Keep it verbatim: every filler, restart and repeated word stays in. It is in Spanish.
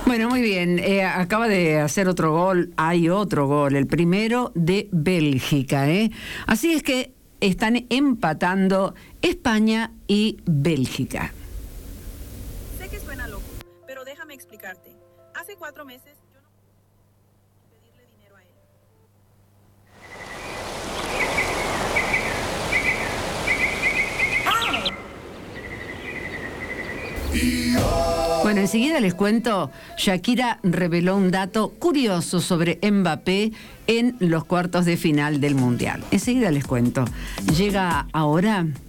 Bueno, muy bien. Eh, acaba de hacer otro gol. Hay otro gol. El primero de Bélgica, ¿eh? Así es que están empatando España y Bélgica. Sé que suena loco, pero déjame explicarte. Hace cuatro meses yo no pude pedirle dinero a él. Bueno, enseguida les cuento, Shakira reveló un dato curioso sobre Mbappé en los cuartos de final del Mundial. Enseguida les cuento. Llega ahora